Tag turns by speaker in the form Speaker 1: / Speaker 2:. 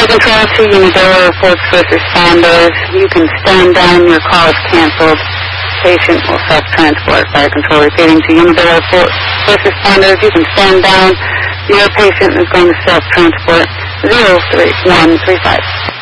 Speaker 1: control to Unadilla reports first responders. You can stand down. Your call is canceled. Patient will self-transport. Fire control repeating to Unadilla first responders. You can stand down. Your patient is going to self-transport 03135.